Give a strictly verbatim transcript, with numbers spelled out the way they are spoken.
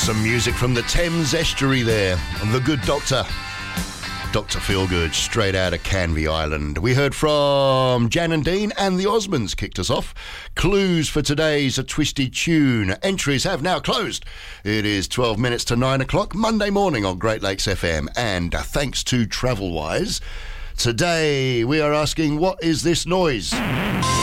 Some music from the Thames Estuary there. The Good Doctor. Doctor Feelgood, straight out of Canvey Island. We heard from Jan and Dean, and the Osmonds kicked us off. Clues for today's A Twisty Tune. Entries have now closed. It is twelve minutes to nine o'clock, Monday morning on Great Lakes F M. And thanks to Travelwise, today we are asking, what is this noise?